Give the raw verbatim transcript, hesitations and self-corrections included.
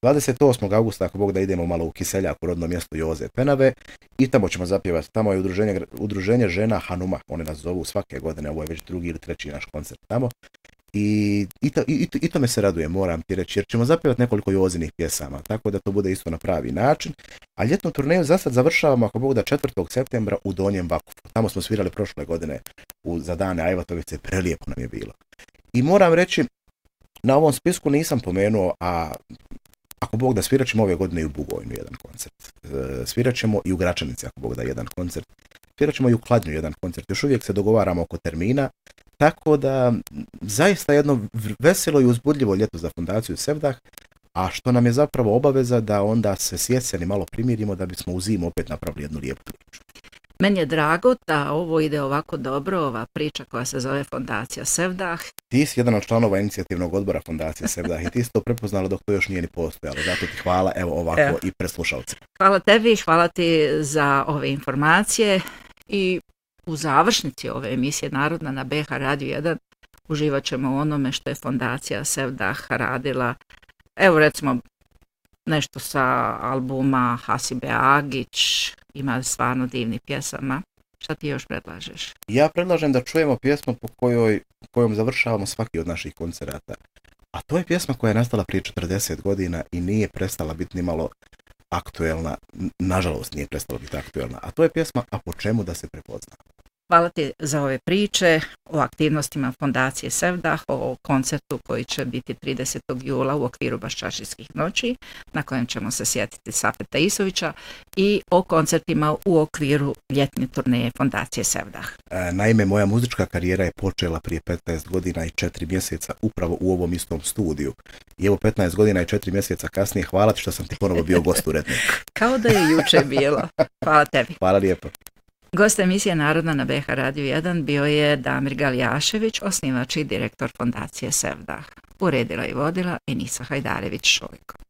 dvadeset osmog augusta, ako Bog da, idemo malo u Kiseljak, u rodno mjesto Joze Penave, i tamo ćemo zapjevati. Tamo je udruženje, udruženje žena Hanuma, one nas zovu svake godine, ovo je već drugi ili treći naš koncert tamo. I, i, to, i, i to me se raduje, moram ti reći, jer ćemo zapjevati nekoliko Jozinih pjesama, tako da to bude isto na pravi način. A ljetnu turneju za sad završavamo, ako Bog da, četvrtog septembra u Donjem Vakufu. Tamo smo svirali prošle godine u, za dane Ajvatovice, prelijepo nam je bilo. I moram reći, na ovom spisku nisam pomenuo, a ako Bog da, svirat ćemo ove godine i u Bugojnu jedan koncert. E, svirat ćemo i u Gračanici, ako Bog da, jedan koncert. Svirat ćemo i u Kladnju jedan koncert. Još uvijek se dogovaramo oko termina. Tako da, zaista jedno veselo i uzbudljivo ljeto za fondaciju Sevdah, a što nam je zapravo obaveza da onda se s jeseni malo primirimo da bismo u zimu opet napravili jednu lijepu priču. Meni je drago da ovo ide ovako dobro, ova priča koja se zove Fondacija Sevdah. Ti si jedan od članova inicijativnog odbora Fondacije Sevdah i ti si to prepoznala dok to još nije ni postojalo. Zato ti hvala, evo ovako evo. I preslušalci. Hvala tebi, hvala ti za ove informacije i u završnici ove emisije Narodna na B H Radio jedan uživat ćemo u onome što je Fondacija Sevdah radila. Evo recimo nešto sa albuma Hasibe Agić, ima stvarno divnih pjesama. Šta ti još predlažeš? Ja predlažem da čujemo pjesmu po kojoj, kojom završavamo svaki od naših koncerata. A to je pjesma koja je nastala prije četrdeset godina i nije prestala biti ni malo aktuelna. Nažalost nije prestala biti aktuelna. A to je pjesma A po čemu da se prepozna. Hvala ti za ove priče o aktivnostima Fondacije Sevdah, o koncertu koji će biti tridesetog jula u okviru Baščašijskih noći, na kojem ćemo se sjetiti Safeta Isovića, i o koncertima u okviru ljetne turneje Fondacije Sevdah. Naime, moja muzička karijera je počela prije petnaest godina i četiri mjeseca upravo u ovom istom studiju. I evo petnaest godina i četiri mjeseca kasnije, hvala ti što sam ti ponovo bio gost urednik. Kao da je juče bilo. Hvala tebi. Hvala lijepo. Gost emisije Narodna na B H Radio jedan bio je Damir Galjašević, osnivač i direktor Fondacije Sevdah. Uredila i vodila Enisa Hajdarević Šojko.